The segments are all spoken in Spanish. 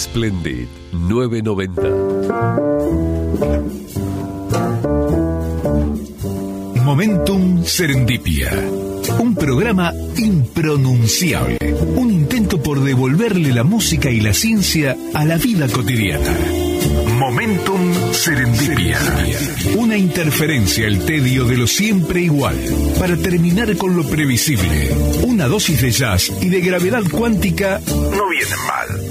Splendid 990. Momentum Serendipia. Un programa impronunciable. Un intento por devolverle la música y la ciencia a la vida cotidiana. Momentum Serendipia. Una interferencia al tedio de lo siempre igual, para terminar con lo previsible. Una dosis de jazz y de gravedad cuántica no vienen mal.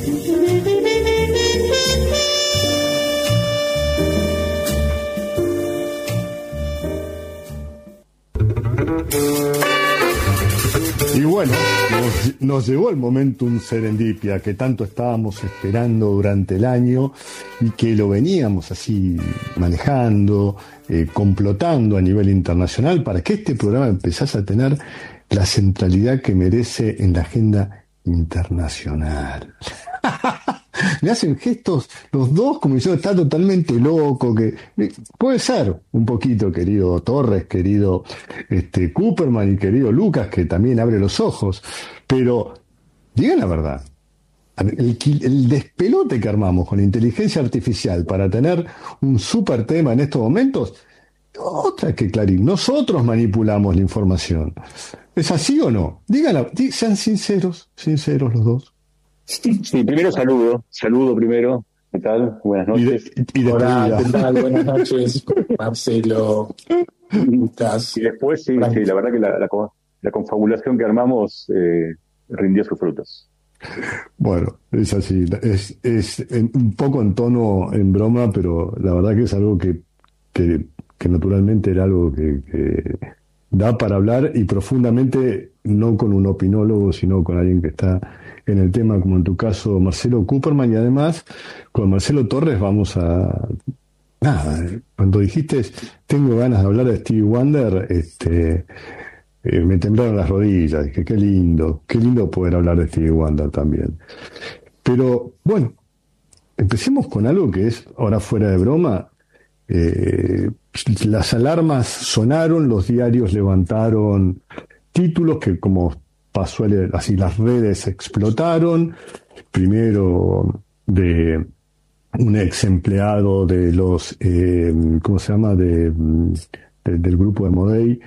Y bueno, nos llegó el Momentum Serendipia que tanto estábamos esperando durante el año y que lo veníamos así manejando, complotando a nivel internacional para que este programa empezase a tener la centralidad que merece en la agenda internacional. Me hacen gestos los dos como yo está totalmente loco, que puede ser un poquito, querido Torres, querido Cooperman y querido Lucas, que también abre los ojos, pero digan la verdad. El despelote que armamos con inteligencia artificial para tener un super tema en estos momentos, otra que Clarín, nosotros manipulamos la información. ¿Es así o no? Díganla, sean sinceros los dos. Sí, primero saludo primero. ¿Qué tal? Buenas noches. Hola, ¿qué tal? Buenas noches, Marcelo, Lucas. Y después, sí, la verdad que la confabulación que armamos rindió sus frutos. Bueno, es así, es un poco en tono, en broma, pero la verdad que es algo que naturalmente era algo que da para hablar y profundamente, no con un opinólogo, sino con alguien que está en el tema, como en tu caso, Marcelo Cooperman, y además con Marcelo Torres vamos a... Nada, cuando dijiste tengo ganas de hablar de Stevie Wonder, me temblaron las rodillas, dije qué lindo poder hablar de Stevie Wonder también. Pero bueno, empecemos con algo que es, ahora fuera de broma, las alarmas sonaron, los diarios levantaron títulos que, como pasó así, las redes explotaron, primero de un ex empleado de los ¿cómo se llama? del grupo de Modey,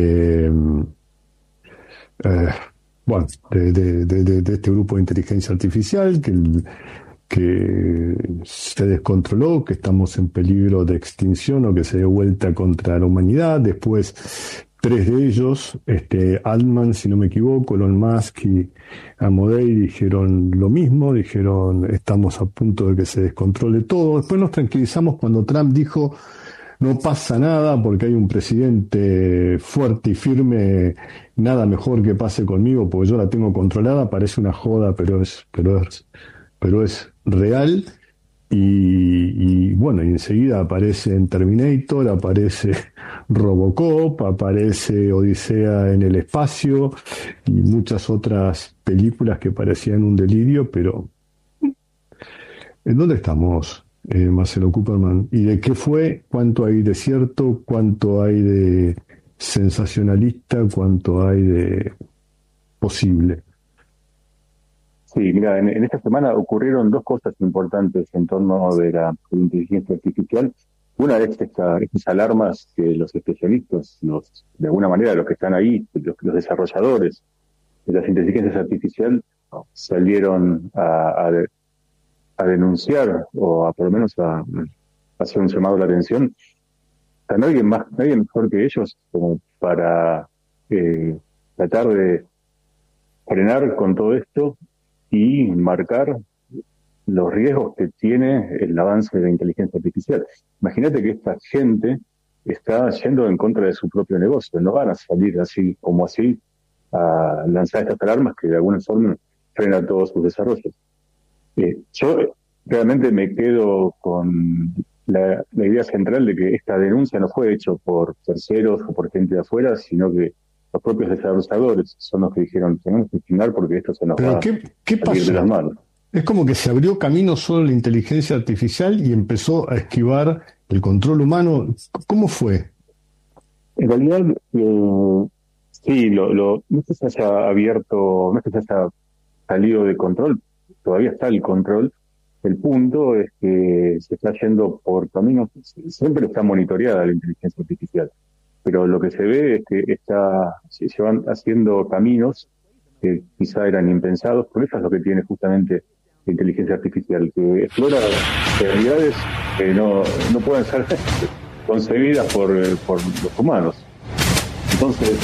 bueno, de este grupo de inteligencia artificial que se descontroló, que estamos en peligro de extinción o que se dé vuelta contra la humanidad. Después 3 de ellos, Altman, si no me equivoco, Elon Musk y Amodei, dijeron lo mismo, dijeron estamos a punto de que se descontrole todo. Después nos tranquilizamos cuando Trump dijo no pasa nada porque hay un presidente fuerte y firme, nada mejor que pase conmigo porque yo la tengo controlada. Parece una joda, pero es real. Y bueno, y enseguida aparece en Terminator, aparece Robocop, aparece Odisea en el espacio y muchas otras películas que parecían un delirio, pero ¿en dónde estamos, Marcelo Cooperman? ¿Y de qué fue? ¿Cuánto hay de cierto? ¿Cuánto hay de sensacionalista? ¿Cuánto hay de posible? Sí, mira, en esta semana ocurrieron 2 cosas importantes en torno de la inteligencia artificial. Una es estas alarmas que los especialistas, de alguna manera los que están ahí, los desarrolladores de las inteligencias artificiales, salieron a denunciar o por lo menos a hacer un llamado de la atención. O sea, nadie mejor que ellos como para tratar de frenar con todo esto y marcar los riesgos que tiene el avance de la inteligencia artificial. Imagínate que esta gente está yendo en contra de su propio negocio. No van a salir así a lanzar estas alarmas que de alguna forma frenan todos sus desarrollos. Yo realmente me quedo con la idea central de que esta denuncia no fue hecha por terceros o por gente de afuera, sino que los propios desarrolladores son los que dijeron tenemos que frenar porque esto se nos va a ¿Qué salir pasó? de las manos. Es como que se abrió camino solo la inteligencia artificial y empezó a esquivar el control humano. ¿Cómo fue? En realidad, sí, no es que se haya abierto, no es que se haya salido de control, todavía está el control, El punto es que se está yendo por caminos, siempre está monitoreada la inteligencia artificial, pero lo que se ve es que se van haciendo caminos que quizá eran impensados, porque eso es lo que tiene justamente la inteligencia artificial, que explora realidades que no pueden ser concebidas por los humanos. Entonces,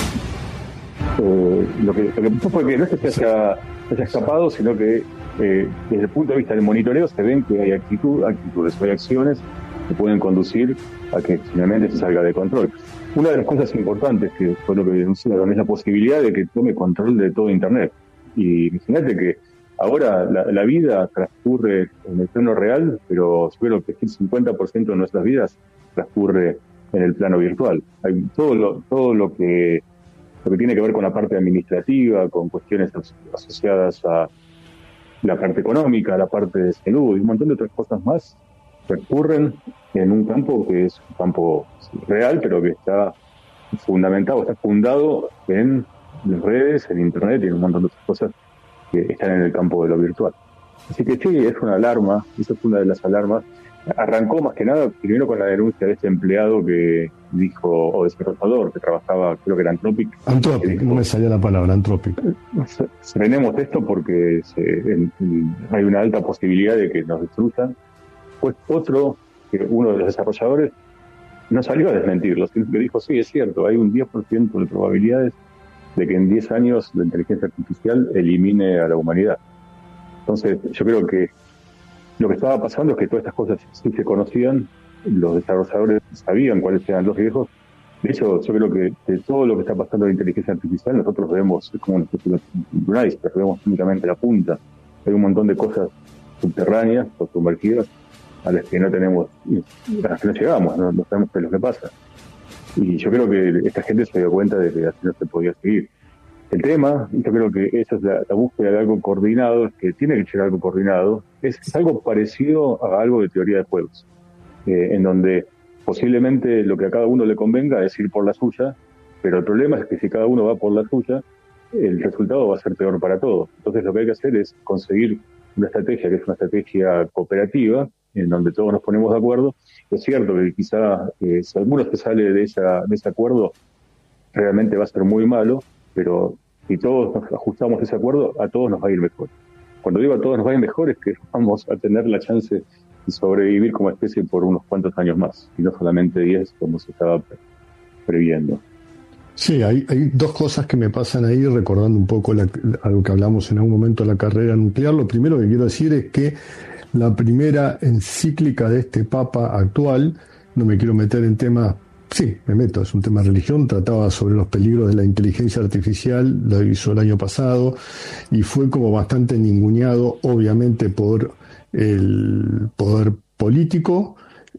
lo que pasó fue que no es que se haya escapado, sino que desde el punto de vista del monitoreo se ven que hay actitudes, hay acciones que pueden conducir a que finalmente se salga de control. Una de las cosas importantes que fue lo que denunciaron es la posibilidad de que tome control de todo Internet. Y imagínate que ahora la vida transcurre en el plano real, pero yo creo que el 50% de nuestras vidas transcurre en el plano virtual. Hay todo lo que tiene que ver con la parte administrativa, con cuestiones asociadas a la parte económica, la parte de salud y un montón de otras cosas más, recurren en un campo que es un campo real, pero que está fundado en redes, en Internet y en un montón de otras cosas que están en el campo de lo virtual. Así que sí, es una alarma, esa es una de las alarmas. Arrancó más que nada primero con la denuncia de este empleado que dijo, o desarrollador, que trabajaba, creo que era Anthropic, no me salía la palabra, Anthropic. Frenemos esto porque hay una alta posibilidad de que nos destruyan. Pues uno de los desarrolladores, no salió a desmentirlo, sino que dijo, sí, es cierto, hay un 10% de probabilidades de que en 10 años la inteligencia artificial elimine a la humanidad. Entonces, yo creo que lo que estaba pasando es que todas estas cosas sí se conocían, los desarrolladores sabían cuáles eran los riesgos. De hecho, yo creo que de todo lo que está pasando en la inteligencia artificial, nosotros vemos, es como una especie de un iceberg, vemos únicamente la punta. Hay un montón de cosas subterráneas o sumergidas a las que no tenemos, a las que no llegamos, no sabemos qué es lo que pasa. Y yo creo que esta gente se dio cuenta de que así no se podía seguir. El tema, yo creo que esa es la búsqueda de algo coordinado, es que tiene que ser algo coordinado, es algo parecido a algo de teoría de juegos, en donde posiblemente lo que a cada uno le convenga es ir por la suya, pero el problema es que si cada uno va por la suya, el resultado va a ser peor para todos. Entonces lo que hay que hacer es conseguir una estrategia que es una estrategia cooperativa, en donde todos nos ponemos de acuerdo. Es cierto que quizá si alguno se sale de ese acuerdo, realmente va a ser muy malo, pero si todos nos ajustamos a ese acuerdo, a todos nos va a ir mejor. Cuando digo a todos nos va a ir mejor es que vamos a tener la chance de sobrevivir como especie por unos cuantos años más, y no solamente 10 como se estaba previendo. Sí, hay dos cosas que me pasan ahí, recordando un poco algo que hablamos en algún momento de la carrera nuclear. Lo primero que quiero decir es que la primera encíclica de este Papa actual, no me quiero meter en temas, sí, me meto, es un tema de religión, trataba sobre los peligros de la inteligencia artificial, lo hizo el año pasado, y fue como bastante ninguneado, obviamente, por el poder político,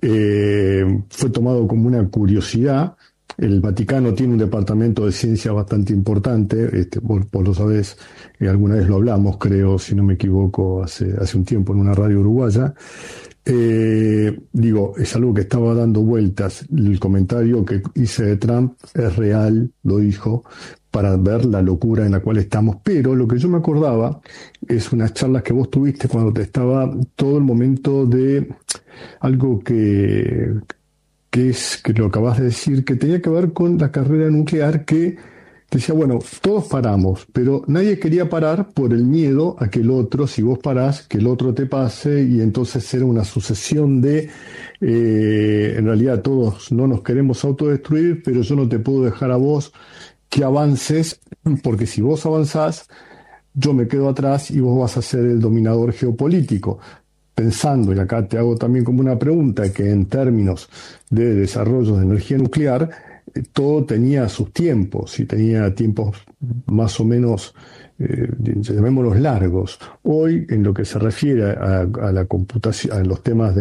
fue tomado como una curiosidad. El Vaticano tiene un departamento de ciencia bastante importante, vos lo sabés, alguna vez lo hablamos, creo, si no me equivoco, hace un tiempo en una radio uruguaya. Es algo que estaba dando vueltas. El comentario que hice de Trump es real, lo dijo, para ver la locura en la cual estamos. Pero lo que yo me acordaba es unas charlas que vos tuviste cuando te estaba todo el momento de algo que lo acabas de decir, que tenía que ver con la carrera nuclear, que decía, bueno, todos paramos, pero nadie quería parar por el miedo a que el otro, si vos parás, que el otro te pase, y entonces era una sucesión de, en realidad todos no nos queremos autodestruir, pero yo no te puedo dejar a vos que avances, porque si vos avanzás, yo me quedo atrás y vos vas a ser el dominador geopolítico. Pensando, y acá te hago también como una pregunta, que en términos de desarrollo de energía nuclear, todo tenía sus tiempos, y tenía tiempos más o menos, llamémoslos largos. Hoy, en lo que se refiere a la computación, a los temas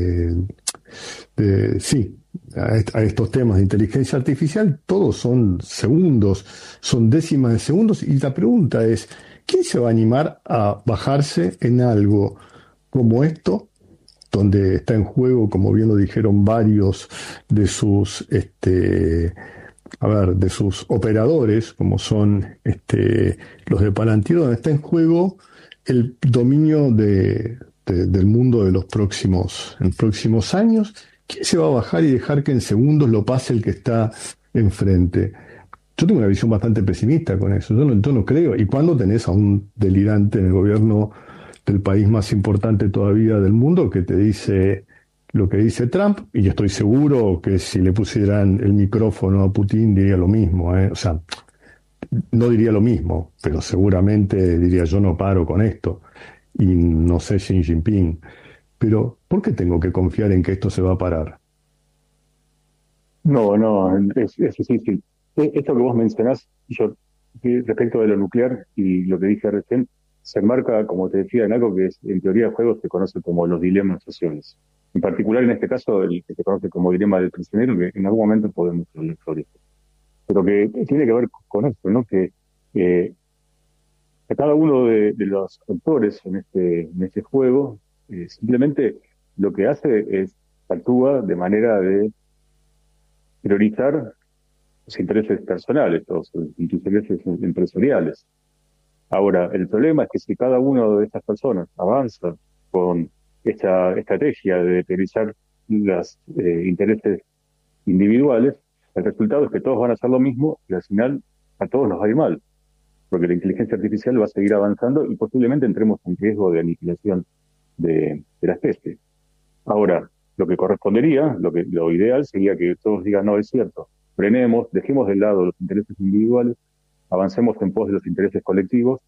a estos temas de inteligencia artificial, todos son segundos, son décimas de segundos, y la pregunta es, ¿quién se va a animar a bajarse en algo como esto, donde está en juego, como bien lo dijeron varios de sus de sus operadores, como son los de Palantir, donde está en juego el dominio de del mundo de en próximos años, ¿quién se va a bajar y dejar que en segundos lo pase el que está enfrente? Yo tengo una visión bastante pesimista con eso. Yo no creo. ¿Y cuando tenés a un delirante en el gobierno del país más importante todavía del mundo que te dice lo que dice Trump? Y yo estoy seguro que si le pusieran el micrófono a Putin diría lo mismo, ¿eh? O sea, no diría lo mismo, pero seguramente diría yo no paro con esto. Y no sé Xi Jinping. Pero, ¿por qué tengo que confiar en que esto se va a parar? No, es difícil. Esto que vos mencionás, respecto de lo nuclear y lo que dije recién, se enmarca, como te decía, en algo que en teoría de juegos se conoce como los dilemas sociales. En particular, en este caso, el que se conoce como dilema del prisionero, que en algún momento podemos hablar sobre eso. Pero que tiene que ver con esto, ¿no? Que a cada uno de los actores en este juego, simplemente lo que hace es actúa de manera de priorizar los intereses personales, los intereses empresariales. Ahora, el problema es que si cada una de estas personas avanza con esta estrategia de priorizar los intereses individuales, el resultado es que todos van a hacer lo mismo y al final a todos nos va a ir mal, porque la inteligencia artificial va a seguir avanzando y posiblemente entremos en riesgo de aniquilación de la especie. Ahora, lo que correspondería, lo ideal sería que todos digan, no, es cierto, frenemos, dejemos de lado los intereses individuales, avancemos en pos de los intereses colectivos,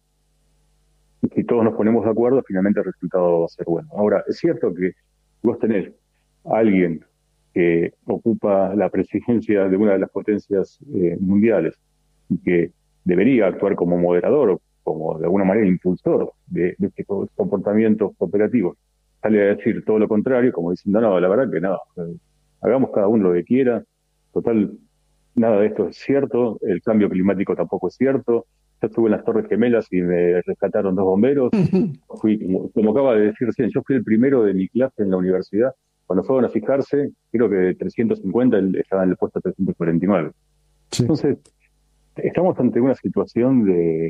y si todos nos ponemos de acuerdo, finalmente el resultado va a ser bueno. Ahora, es cierto que vos tenés a alguien que ocupa la presidencia de una de las potencias mundiales y que debería actuar como moderador o como de alguna manera impulsor de este comportamientos cooperativos, sale a decir todo lo contrario, como diciendo, no, la verdad que no, hagamos cada uno lo que quiera, total, nada de esto es cierto, el cambio climático tampoco es cierto, yo estuve en las Torres Gemelas y me rescataron 2 bomberos, fui, como acaba de decir recién, yo fui el primero de mi clase en la universidad, cuando fueron a fijarse, creo que de 350 él estaba en el puesto 349. Sí. Entonces, estamos ante una situación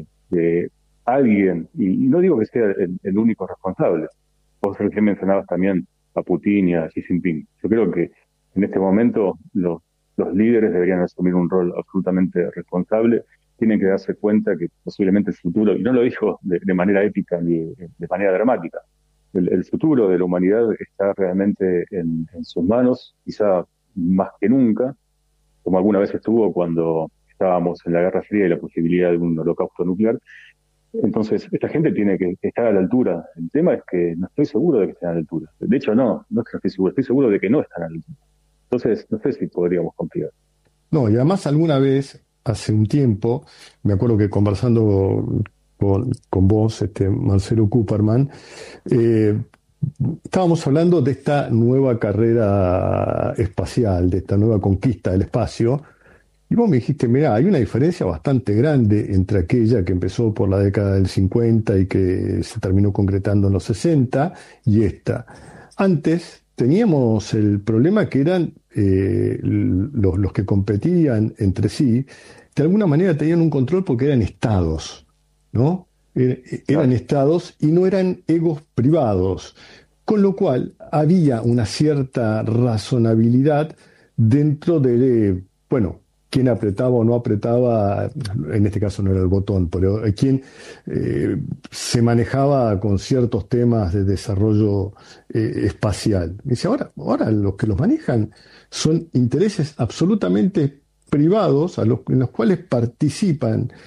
de alguien, y no digo que sea el único responsable. Vos recién mencionabas también a Putin y a Xi Jinping. Yo creo que en este momento los líderes deberían asumir un rol absolutamente responsable. Tienen que darse cuenta que posiblemente el futuro, y no lo digo de manera épica ni de manera dramática, el futuro de la humanidad está realmente en sus manos, quizá más que nunca, como alguna vez estuvo cuando estábamos en la Guerra Fría y la posibilidad de un holocausto nuclear. Entonces, esta gente tiene que estar a la altura. El tema es que no estoy seguro de que estén a la altura. De hecho, no es que estoy seguro de que no están a la altura. Entonces, no sé si podríamos confiar. No, y además alguna vez, hace un tiempo, me acuerdo que conversando con vos, Marcelo Kupperman, estábamos hablando de esta nueva carrera espacial, de esta nueva conquista del espacio, y vos me dijiste, mirá, hay una diferencia bastante grande entre aquella que empezó por la década del 50 y que se terminó concretando en los 60 y esta. Antes teníamos el problema que eran los que competían entre sí, de alguna manera tenían un control porque eran estados, ¿no? Eran estados y no eran egos privados, con lo cual había una cierta razonabilidad dentro de, bueno, quién apretaba o no apretaba, en este caso no era el botón, pero quién se manejaba con ciertos temas de desarrollo espacial. Dice, ahora los que los manejan son intereses absolutamente privados en los cuales participan